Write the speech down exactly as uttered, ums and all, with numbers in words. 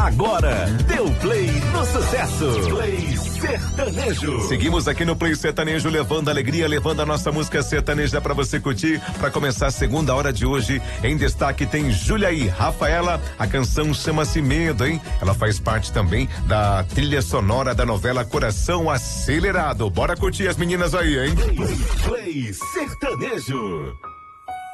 Agora, deu play no sucesso. Play sertanejo. Seguimos aqui no Play Sertanejo, levando alegria, levando a nossa música sertaneja pra você curtir. Pra começar a segunda hora de hoje, em destaque tem Júlia e Rafaela. A canção chama-se Medo, hein? Ela faz parte também da trilha sonora da novela Coração Acelerado. Bora curtir as meninas aí, hein? Play, play sertanejo.